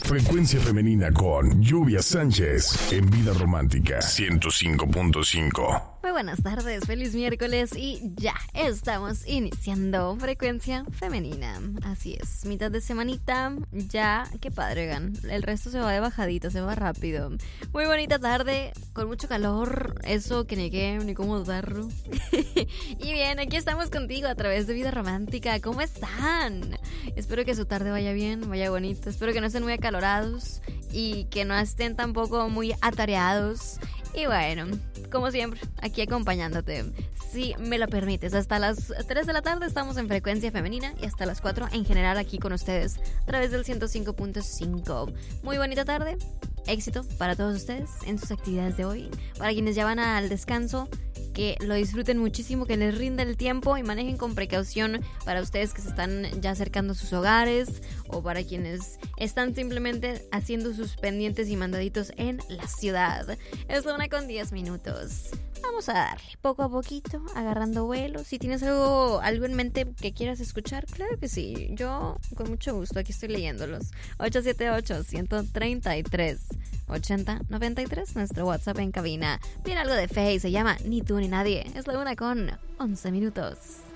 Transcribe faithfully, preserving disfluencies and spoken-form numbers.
Frecuencia Femenina con Lluvia Sánchez en Vida Romántica ciento cinco punto cinco. Muy buenas tardes, feliz miércoles y ya estamos iniciando Frecuencia Femenina. Así es, mitad de semanita, ya, qué padre, gan. El resto se va de bajadita, se va rápido. Muy bonita tarde, con mucho calor, eso que ni qué, ni cómo dudarlo. Y bien, aquí estamos contigo a través de Vida Romántica. ¿Cómo están? Espero que su tarde vaya bien, vaya bonito. Espero que no estén muy acalorados y que no estén tampoco muy atareados. Y bueno, como siempre, aquí acompañándote, si me lo permites. Hasta las tres de la tarde estamos en Frecuencia Femenina y hasta las cuatro en general aquí con ustedes a través del ciento cinco punto cinco. Muy bonita tarde, éxito para todos ustedes en sus actividades de hoy. Para quienes ya van al descanso, que lo disfruten muchísimo, que les rinda el tiempo y manejen con precaución para ustedes que se están ya acercando a sus hogares o para quienes están simplemente haciendo sus pendientes y mandaditos en la ciudad. Es la una con diez minutos. Vamos a darle poco a poquito, agarrando vuelo. Si tienes algo, algo en mente que quieras escuchar, claro que sí. Yo, con mucho gusto, aquí estoy leyéndolos. ocho siete ocho, uno tres tres, ocho cero nueve tres, nuestro WhatsApp en cabina. Viene algo de Faye, se llama Ni tú ni nadie. Es la una con once minutos.